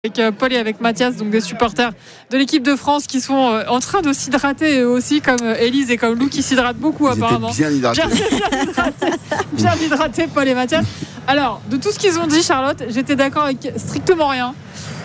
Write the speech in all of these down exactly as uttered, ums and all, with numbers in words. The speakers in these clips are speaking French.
Avec Paul et avec Mathias, donc des supporters de l'équipe de France qui sont en train de s'hydrater eux aussi, comme Élise et comme Lou qui s'hydratent beaucoup. Ils apparemment. Bien hydratés. Bien, bien hydratés. Bien hydratés, Paul et Mathias. Alors, de tout ce qu'ils ont dit, Charlotte, j'étais d'accord avec strictement rien.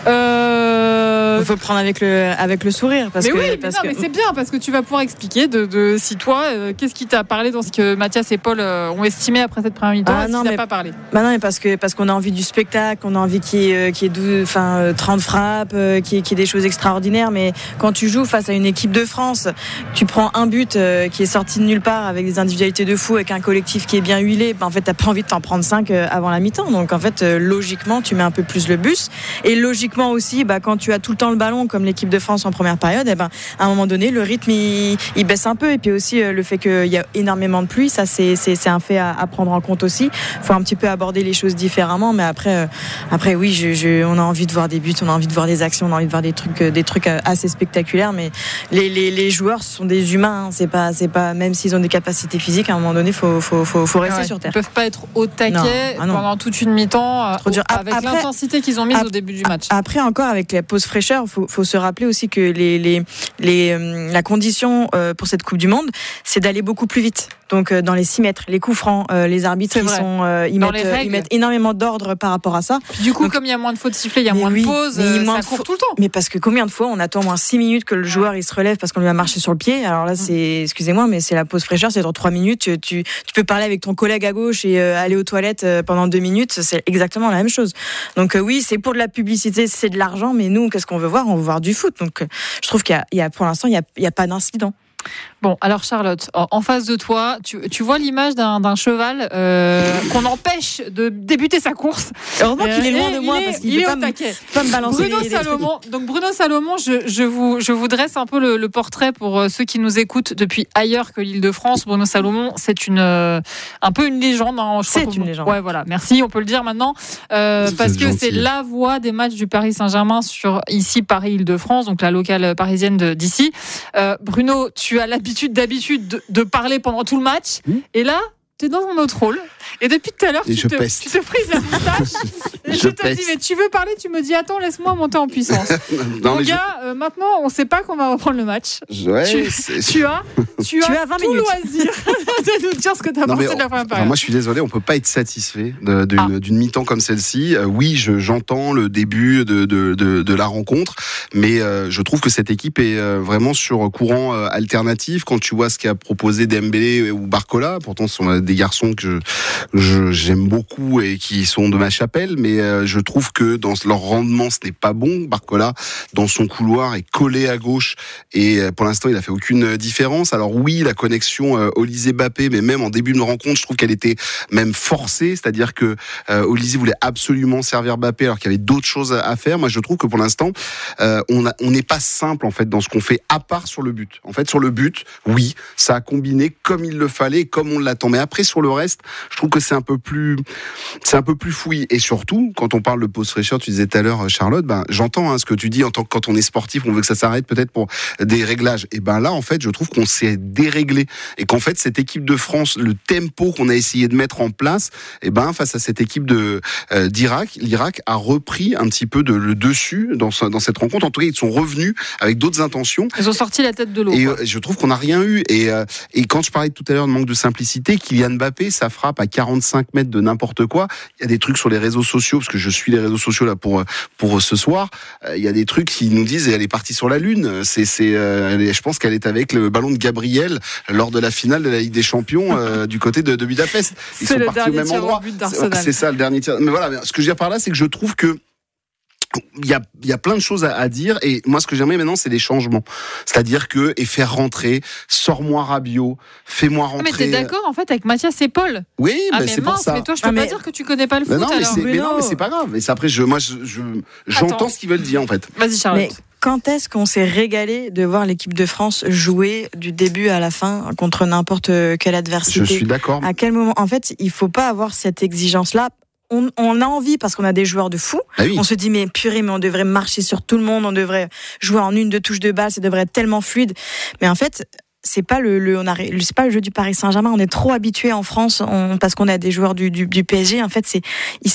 Euh... Il faut prendre avec le, avec le sourire. Parce mais que, oui, mais, parce non, que... mais c'est bien parce que tu vas pouvoir expliquer de, de si toi, euh, qu'est-ce qui t'a parlé dans ce que Mathias et Paul euh, ont estimé après cette première mi-temps, ah, et non, si mais... t'as pas parlé. Bah non, mais parce que parce qu'on a envie du spectacle, on a envie qu'il y ait, qu'il y ait douze, enfin, trente frappes, euh, qu'il y ait, qu'il y ait des choses extraordinaires. Mais quand tu joues face à une équipe de France, tu prends un but euh, qui est sorti de nulle part avec des individualités de fou, avec un collectif qui est bien huilé. Bah, en fait, t'as pas envie de t'en prendre cinq euh, avant la mi-temps. Donc en fait, euh, logiquement, tu mets un peu plus le bus. Et logiquement aussi, bah, quand tu as tout le temps le ballon comme l'équipe de France en première période, et ben à un moment donné le rythme il, il baisse un peu, et puis aussi euh, le fait qu'il y a énormément de pluie, ça c'est, c'est, c'est un fait à, à prendre en compte aussi. Il faut un petit peu aborder les choses différemment, mais après euh, après oui je, je, on a envie de voir des buts, on a envie de voir des actions, on a envie de voir des trucs des trucs assez spectaculaires, mais les, les, les joueurs sont des humains, hein. c'est pas c'est pas même s'ils ont des capacités physiques, à un moment donné faut faut faut, faut rester ouais, sur terre. Ils peuvent pas être au taquet non. Ah non. pendant toute une mi-temps euh, avec après, l'intensité qu'ils ont mise après, au début du match. Après encore avec la pause fraîcheur, faut faut se rappeler aussi que les les les euh, la condition euh, pour cette Coupe du Monde, c'est d'aller beaucoup plus vite. Donc euh, dans les six mètres, les coups francs, euh, les arbitres ils sont euh, ils, mettent, euh, ils mettent énormément d'ordre par rapport à ça. Puis du coup, donc, comme il y a moins de fautes sifflées, il y a moins oui, de pauses, euh, moins ça court fa- tout le temps. Mais parce que combien de fois on attend moins six minutes que le joueur il se relève parce qu'on lui a marché sur le pied. Alors là c'est, excusez-moi, mais c'est la pause fraîcheur, c'est dans trois minutes. Tu, tu tu peux parler avec ton collègue à gauche et euh, aller aux toilettes euh, pendant deux minutes, c'est exactement la même chose. Donc euh, oui, c'est pour de la publicité, c'est de l'argent, mais nous qu'est-ce qu'on veut voir? On veut voir du foot. Donc euh, je trouve qu'il y a, il y a pour l'instant il y a, il y a pas d'incident. Bon, alors Charlotte, en face de toi, tu, tu vois l'image d'un, d'un cheval euh, qu'on empêche de débuter sa course. Heureusement qu'il est loin de moi est, parce qu'il ne peut pas, me, pas me balancer Bruno les, Salomon, donc Bruno Salomon, je, je, vous, je vous dresse un peu le, le portrait pour ceux qui nous écoutent depuis ailleurs que l'Île-de-France. Bruno Salomon, c'est une, euh, un peu une légende. Hein, je c'est crois une légende. Ouais, voilà, merci, on peut le dire maintenant. Euh, parce que gentil. C'est la voix des matchs du Paris Saint-Germain sur ici Paris-Île-de-France, donc la locale parisienne de, d'ici. Euh, Bruno, tu as l'habitude d'habitude de, de parler pendant tout le match, mmh. et là tu es dans un autre rôle, et depuis tout à l'heure tu te, tu te frises la moustache et je, je te dis mais tu veux parler, tu me dis attends laisse-moi monter en puissance. non, mon gars je... euh, maintenant on sait pas qu'on va reprendre le match. Ouais, tu, tu as tu, tu as, as vingt tout minutes. Loisir de nous dire ce que tu as non, pensé de la première période. Moi je suis désolé, on peut pas être satisfait de, d'une, ah. d'une mi-temps comme celle-ci. Euh, oui je, j'entends le début de, de, de, de la rencontre, mais euh, je trouve que cette équipe est euh, vraiment sur courant euh, alternatif. Quand tu vois ce qu'a proposé Dembélé ou Barcola, pourtant ce sont des garçons que je, je, j'aime beaucoup et qui sont de ma chapelle, mais euh, je trouve que dans leur rendement ce n'est pas bon. Barcola dans son couloir est collé à gauche et euh, pour l'instant il a fait aucune différence. Alors oui la connexion euh, Olysée-Mbappé, mais même en début de rencontre je trouve qu'elle était même forcée, c'est-à-dire que euh, Olysée voulait absolument servir Mbappé alors qu'il y avait d'autres choses à faire. Moi je trouve que pour l'instant euh, on a, on n'est pas simple en fait dans ce qu'on fait, à part sur le but. En fait sur le but oui ça a combiné comme il le fallait, comme on l'attend, mais après sur le reste, je trouve que c'est un peu plus, c'est un peu plus fouillis. Et surtout, quand on parle de pause fraîcheur, tu disais tout à l'heure, Charlotte, ben j'entends hein, ce que tu dis en tant que quand on est sportif, on veut que ça s'arrête peut-être pour des réglages. Et ben là, en fait, je trouve qu'on s'est déréglé et qu'en fait cette équipe de France, le tempo qu'on a essayé de mettre en place, et ben face à cette équipe de euh, d'Irak, l'Irak a repris un petit peu de le dessus dans dans cette rencontre. En tout cas, ils sont revenus avec d'autres intentions. Ils ont sorti la tête de l'eau. Et quoi. je trouve qu'on n'a rien eu. Et euh, et quand je parlais tout à l'heure de manque de simplicité, Kylian Mbappé, ça frappe à quarante-cinq mètres de n'importe quoi. Il y a des trucs sur les réseaux sociaux, parce que je suis les réseaux sociaux là pour pour ce soir. Il y a des trucs qui nous disent elle est partie sur la lune. C'est c'est, euh, je pense qu'elle est avec le ballon de Gabriel lors de la finale de la Ligue des Champions euh, du côté de, de Budapest. Ils c'est sont le partis au même endroit. C'est, c'est ça le dernier tir. Mais voilà, ce que je veux dire par là, c'est que je trouve que il y a, il y a plein de choses à, à dire, et moi ce que j'aimerais maintenant c'est des changements, c'est-à-dire que et faire rentrer, sors-moi Rabiot, fais-moi rentrer. Mais t'es d'accord en fait avec Mathias et Paul? Oui, ah, bah, mais c'est mince, pour ça. Mais toi je peux ah, pas mais... dire que tu connais pas le foot. Mais non, mais, alors. c'est, mais non, mais c'est pas grave. Et c'est après je, moi je, je j'entends Attends. ce qu'ils veulent dire en fait. Vas-y Charlotte. Mais... Quand est-ce qu'on s'est régalé de voir l'équipe de France jouer du début à la fin contre n'importe quelle adversité? Je suis d'accord. À quel moment? En fait, il faut pas avoir cette exigence-là. On, on a envie parce qu'on a des joueurs de fou. Ah oui. On se dit mais purée, mais on devrait marcher sur tout le monde, on devrait jouer en une, deux touches de balle, ça devrait être tellement fluide. Mais en fait, c'est pas le, le on a c'est pas le jeu du Paris Saint-Germain. On est trop habitué en France, on, parce qu'on a des joueurs du, du, du P S G. En fait, c'est ils,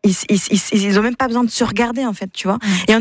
ils, ils, ils, ils ont même pas besoin de se regarder en fait, tu vois. Mmh. Et en